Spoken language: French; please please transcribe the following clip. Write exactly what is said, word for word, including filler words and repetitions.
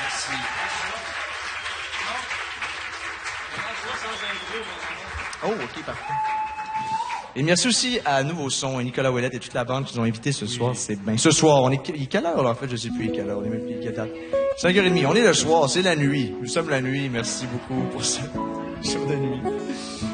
Merci. Oh, OK, parfait. Et merci aussi à Nouveau Son, et Nicolas Ouellette et toute la bande qui nous ont invités ce soir. C'est bien. Ce soir, on est... Il est quelle heure, là, en fait? Je sais plus, il est quelle heure. On est même plus quelle date. cinq heures trente. On est le soir, c'est la nuit. Nous sommes la nuit. Merci beaucoup pour ce show de nuit.